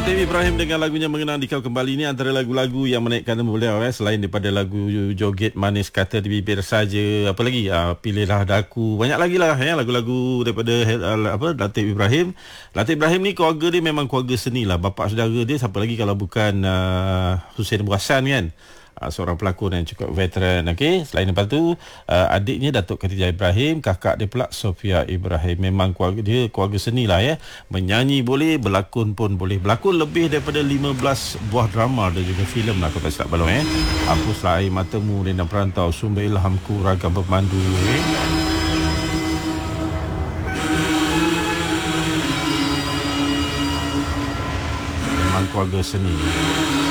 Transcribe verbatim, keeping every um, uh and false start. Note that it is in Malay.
Latif Ibrahim dengan lagunya Mengenang Dikau Kembali. Ini antara lagu-lagu yang menaikkan beliau eh, selain daripada lagu Joget Manis Kata di Bibir Saja, apa lagi, uh, Pilihlah Daku, banyak lagi lah ya, lagu-lagu daripada uh, apa Latif Ibrahim. Latif Ibrahim ni keluarga dia memang keluarga seni lah. Bapa saudara dia siapa lagi kalau bukan uh, Hussein Abu Hassan kan, Uh, seorang pelakon yang cukup veteran. Okey, selain daripada tu, uh, adiknya Datuk Khatijah Ibrahim, kakak dia pula Sofia Ibrahim. Memang keluarga dia keluarga seni lah ya. Menyanyi boleh, berlakon pun boleh. Berlakon lebih daripada lima belas buah drama dan juga filem lah kalau tak silap balong eh. Hapuslah Air Matamu, Lendang Perantau, Sumber Ilhamku, Ragam Pemandu. Okay? Memang keluarga seni.